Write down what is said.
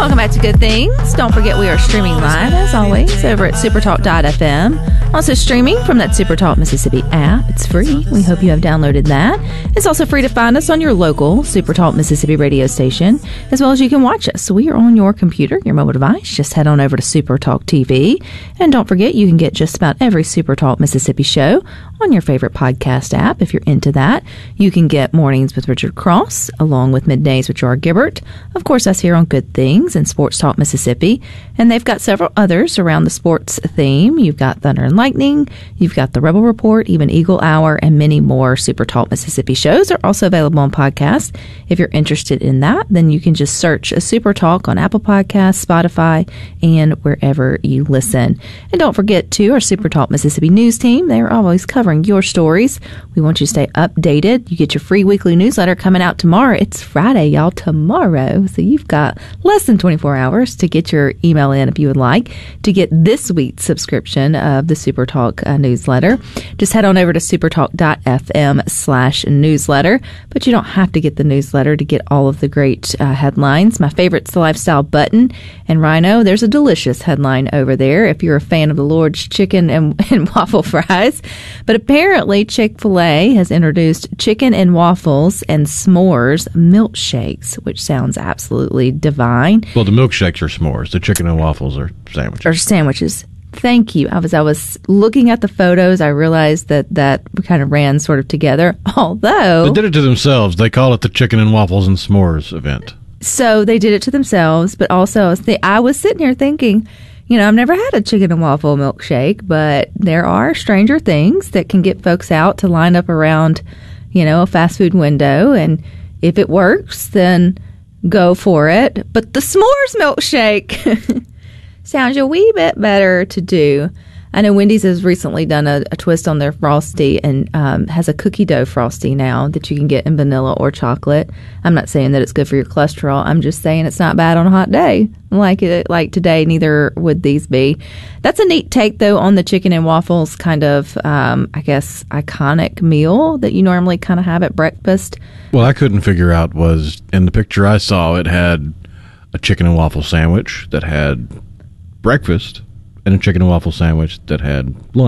Welcome back to Good Things. Don't forget we are streaming live, as always, over at supertalk.fm. Also streaming from that Supertalk Mississippi app. It's free. We hope you have downloaded that. It's also free to find us on your local Supertalk Mississippi radio station, as well as you can watch us. So we are on your computer, your mobile device. Just head on over to Supertalk TV. And don't forget, you can get just about every Supertalk Mississippi show on your favorite podcast app if you're into that. You can get Mornings with Richard Cross, along with Middays with Gerard Gibbert. Of course, us here on Good Things and Sports Talk Mississippi. And they've got several others around the sports theme. You've got Thunder and Lightning, you've got the Rebel Report, even Eagle Hour, and many more Super Talk Mississippi shows are also available on podcast. If you're interested in that, then you can just search a Super Talk on Apple Podcasts, Spotify, and wherever you listen. And don't forget, too, our Super Talk Mississippi news team. They are always covering your stories. We want you to stay updated. You get your free weekly newsletter coming out tomorrow. It's Friday, y'all, tomorrow. So you've got less than 24 hours to get your email in if you would like to get this week's subscription of the Super Talk newsletter. Just head on over to supertalk.fm/newsletter. But you don't have to get the newsletter to get all of the great headlines. My favorite's the lifestyle button. And Rhino, there's a delicious headline over there if you're a fan of the Lord's chicken and waffle fries. But apparently Chick-fil-A has introduced chicken and waffles and s'mores milkshakes, which sounds absolutely divine. Well, the milkshakes are s'mores. The chicken and waffles are sandwiches. Thank you. I was looking at the photos. I realized that kind of ran sort of together. Although they did it to themselves. They call it the chicken and waffles and s'mores event. So they did it to themselves, but also I was sitting here thinking, I've never had a chicken and waffle milkshake, but there are stranger things that can get folks out to line up around, a fast food window. And if it works, then go for it. But the s'mores milkshake sounds a wee bit better to do. I know Wendy's has recently done a twist on their Frosty and has a cookie dough Frosty now that you can get in vanilla or chocolate. I'm not saying that it's good for your cholesterol. I'm just saying it's not bad on a hot day. Like today, neither would these be. That's a neat take, though, on the chicken and waffles kind of, iconic meal that you normally kind of have at breakfast. Well, I couldn't figure out was, in the picture I saw, it had a chicken and waffle sandwich that had breakfast and a chicken and waffle sandwich that had lunch.